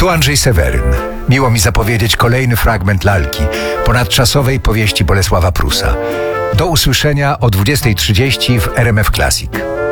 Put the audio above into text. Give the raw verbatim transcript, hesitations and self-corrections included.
Tu Andrzej Seweryn. Miło mi zapowiedzieć kolejny fragment lalki, ponadczasowej powieści Bolesława Prusa. Do usłyszenia o dwudziestej trzydzieści w R M F Classic.